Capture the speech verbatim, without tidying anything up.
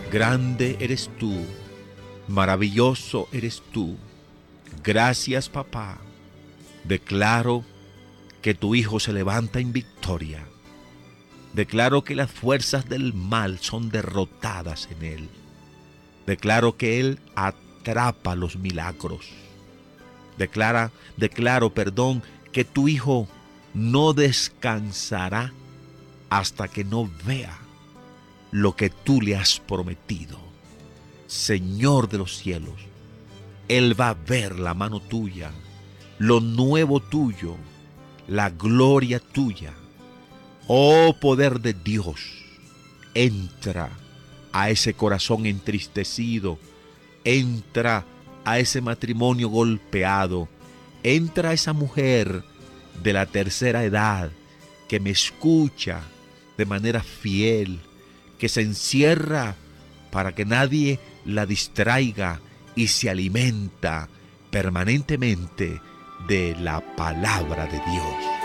Grande eres tú, maravilloso eres tú. Gracias, papá. Declaro que tu hijo se levanta en victoria. Declaro que las fuerzas del mal son derrotadas en él. Declaro que él atrapa los milagros. Declara, declaro, perdón, que tu hijo no descansará hasta que no vea lo que tú le has prometido. Señor de los cielos, él va a ver la mano tuya, lo nuevo tuyo, la gloria tuya. Oh poder de Dios, entra a ese corazón entristecido, entra a ese matrimonio golpeado, entra a esa mujer de la tercera edad que me escucha de manera fiel, que se encierra para que nadie la distraiga y se alimenta permanentemente de la palabra de Dios.